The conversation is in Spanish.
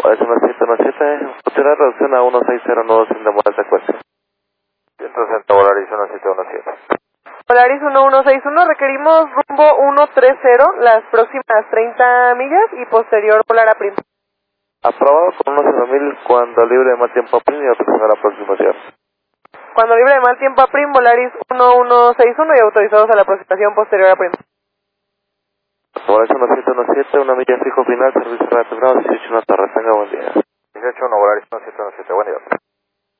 Es 1717, futura reducción a 1609 sin demora de secuencia. 160 Volaris 1717. Volaris 1161, requerimos rumbo 130, las próximas 30 millas y posterior volar a Prim. Aprobado con unos 9000 cuando libre de mal tiempo a Prim y autorizado a la aproximación. Cuando libre de mal tiempo a Prim, Volaris 1161 y autorizados a la aproximación posterior a Prim. Volaris 1717, una milla fijo final, servicio para 18 una torre, tenga buen día. 181 Volaris 1717, buen día.